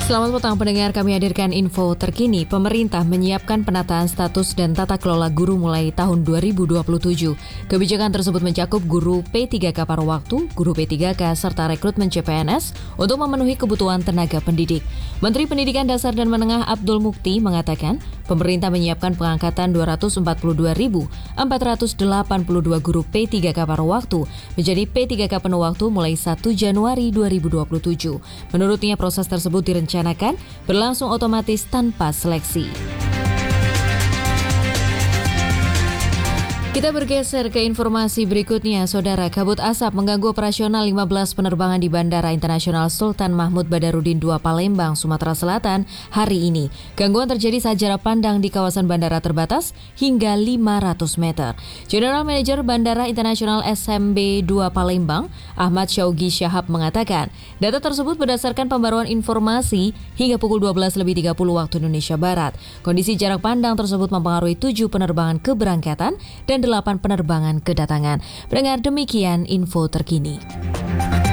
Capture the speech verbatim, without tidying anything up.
Selamat petang pendengar, kami hadirkan info terkini. Pemerintah menyiapkan penataan status dan tata kelola guru mulai tahun dua ribu dua puluh tujuh. Kebijakan tersebut mencakup guru P tiga K paruh waktu, guru P tiga K, serta rekrutmen C P N S untuk memenuhi kebutuhan tenaga pendidik. Menteri Pendidikan Dasar dan Menengah Abdul Mukti mengatakan, pemerintah menyiapkan pengangkatan dua ratus empat puluh dua ribu empat ratus delapan puluh dua guru P tiga K paruh waktu menjadi P tiga K penuh waktu mulai satu Januari dua ribu dua puluh tujuh. Menurutnya, proses tersebut direncanakan Rencanakan berlangsung otomatis tanpa seleksi. Kita bergeser ke informasi berikutnya. Saudara, kabut asap mengganggu operasional lima belas penerbangan di Bandara Internasional Sultan Mahmud Badarudin dua Palembang, Sumatera Selatan hari ini. Gangguan terjadi saat jarak pandang di kawasan bandara terbatas hingga lima ratus meter. General Manager Bandara Internasional S M B dua Palembang, Ahmad Syaugi Syahab mengatakan, data tersebut berdasarkan pembaruan informasi hingga pukul dua belas lebih tiga puluh waktu Indonesia Barat. Kondisi jarak pandang tersebut mempengaruhi tujuh penerbangan keberangkatan dan delapan penerbangan kedatangan. Pendengar, demikian info terkini.